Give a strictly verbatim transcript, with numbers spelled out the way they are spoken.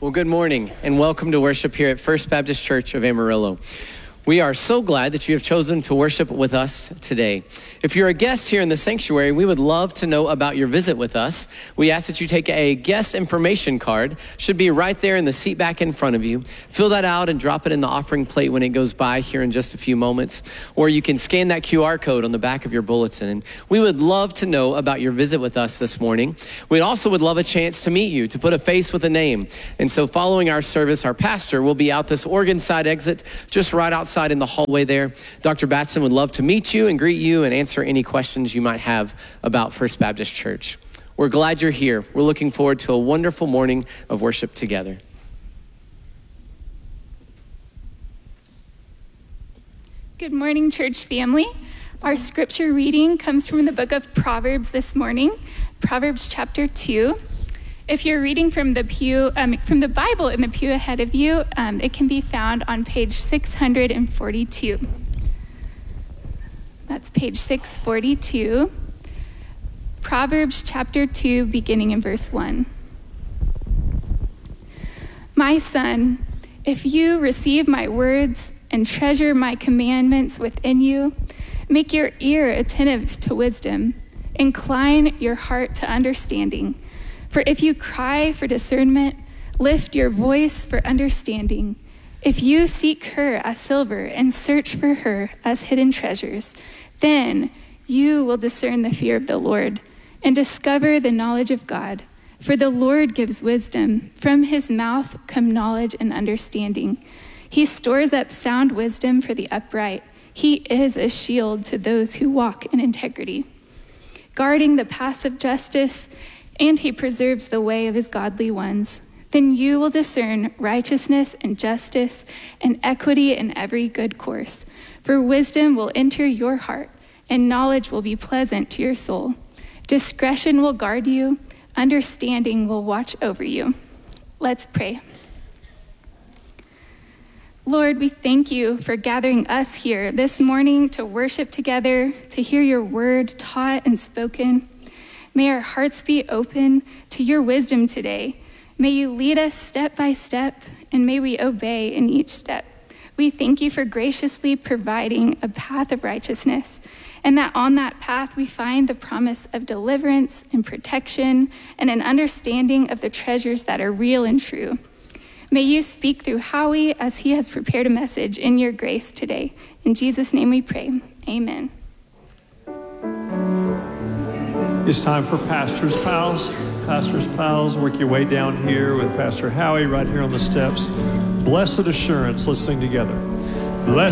Well, good morning and welcome to worship here at First Baptist Church of Amarillo. We are so glad that you have chosen to worship with us today. If you're a guest here in the sanctuary, we would love to know about your visit with us. We ask that you take a guest information card. Should be right there in the seat back in front of you. Fill that out and drop it in the offering plate when it goes by here in just a few moments. Or you can scan that Q R code on the back of your bulletin. And we would love to know about your visit with us this morning. We also would love a chance to meet you, to put a face with a name. And so following our service, our pastor will be out this Oregon side exit, just right outside in the hallway there. Doctor Batson would love to meet you and greet you and answer any questions you might have about First Baptist Church. We're glad you're here. We're looking forward to a wonderful morning of worship together. Good morning, church family. Our scripture reading comes from the book of Proverbs this morning, Proverbs chapter two. If you're reading from the pew, um, from the Bible in the pew ahead of you, um, it can be found on page six hundred forty-two. That's page six forty-two. Proverbs chapter two, beginning in verse one. My son, if you receive my words and treasure my commandments within you, make your ear attentive to wisdom, incline your heart to understanding. For if you cry for discernment, lift your voice for understanding. If you seek her as silver and search for her as hidden treasures, then you will discern the fear of the Lord and discover the knowledge of God. For the Lord gives wisdom. From his mouth come knowledge and understanding. He stores up sound wisdom for the upright. He is a shield to those who walk in integrity, guarding the paths of justice, and he preserves the way of his godly ones. Then you will discern righteousness and justice and equity in every good course. For wisdom will enter your heart, and knowledge will be pleasant to your soul. Discretion will guard you, understanding will watch over you. Let's pray. Lord, we thank you for gathering us here this morning to worship together, to hear your word taught and spoken. May our hearts be open to your wisdom today. May you lead us step by step, and may we obey in each step. We thank you for graciously providing a path of righteousness, and that on that path we find the promise of deliverance and protection and an understanding of the treasures that are real and true. May you speak through Howie as he has prepared a message in your grace today. In Jesus' name we pray, amen. It's time for Pastor's Pals. Pastor's Pals, work your way down here with Pastor Howie right here on the steps. Blessed assurance, let's sing together. Blessed